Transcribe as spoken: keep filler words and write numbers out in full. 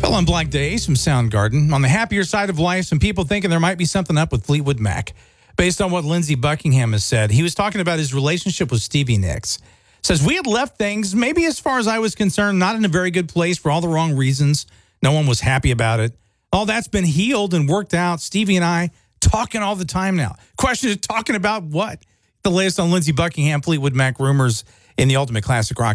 Well, on Black Days from Soundgarden, on the happier side of life, some people thinking there might be something up with Fleetwood Mac. Based on what Lindsey Buckingham has said, he was talking about his relationship with Stevie Nicks. Says, we had left things, maybe as far as I was concerned, not in a very good place for all the wrong reasons. No one was happy about it. All that's been healed and worked out. Stevie and I talking all the time now. Question is, talking about what? The latest on Lindsey Buckingham, Fleetwood Mac rumors in the Ultimate Classic Rock.